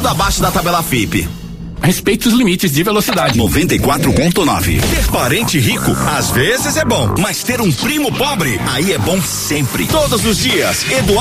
abaixo da tabela FIPE. Respeite os limites de velocidade. 94.9. Ter parente rico, às vezes é bom, mas ter um primo pobre, aí é bom sempre. Todos os dias, Eduardo